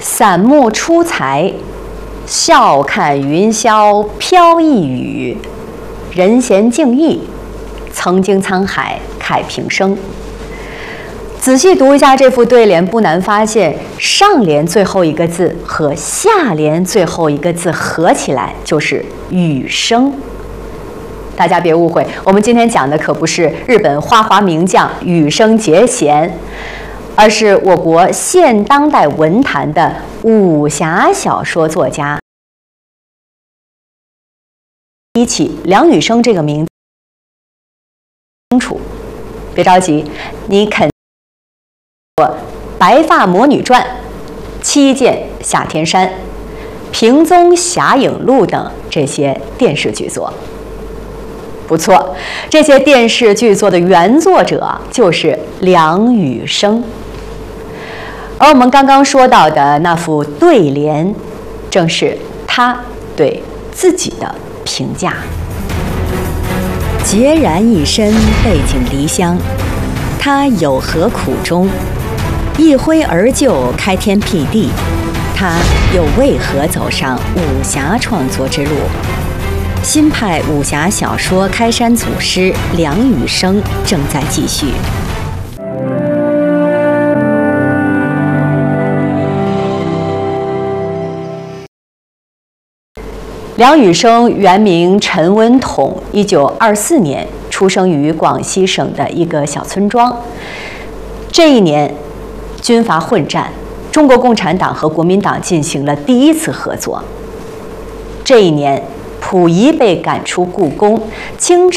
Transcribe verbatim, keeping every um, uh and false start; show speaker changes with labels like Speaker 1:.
Speaker 1: 散木出材，笑看云霄飘逸语，人闲静意，曾经沧海慨平生。仔细读一下这副对联，不难发现，上联最后一个字和下联最后一个字合起来就是雨声。大家别误会，我们今天讲的可不是日本花滑名将羽生结弦，而是我国现当代文坛的武侠小说作家。提起梁羽生这个名字，清楚，别着急，你肯过《白发魔女传》《七剑下天山》《平宗侠影录》等这些电视剧作。不错，这些电视剧作的原作者就是梁羽生。而我们刚刚说到的那副对联，正是他对自己的评价。
Speaker 2: 孑然一身，背井离乡，他有何苦衷？一挥而就，开天辟地，他又为何走上武侠创作之路？新派武侠小说开山祖师梁羽生正在继续。
Speaker 1: 梁羽生原名陈文统，一九二四年出生于广西省的一个小村庄。这一年，军阀混战，中国共产党和国民党进行了第一次合作。这一年，溥仪被赶出故宫，清朝